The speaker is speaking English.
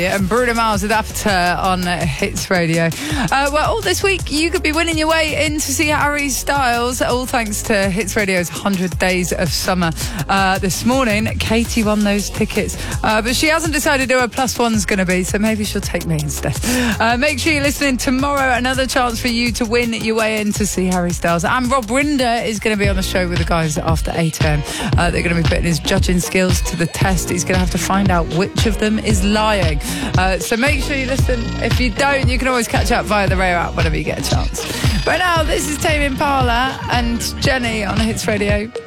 And Bruno Mars with Avatar on Hits Radio. All this week you could be winning your way in to see Harry Styles, all thanks to Hits Radio's 100 Days of Summer. This morning, Katie won those tickets, but she hasn't decided who her plus one's going to be, so maybe she'll take me instead. Make sure you're listening tomorrow. Another chance for you to win your way in to see Harry Styles. And Rob Rinder is going to be on the show with the guys after 8 a.m. They're going to be putting his judging skills to the test. He's going to have to find out which of them is lying. So make sure you listen. If you don't, you can always catch up via the Rayo app whenever you get a chance. Right now, this is Tame Impala and Jenny on Hits Radio.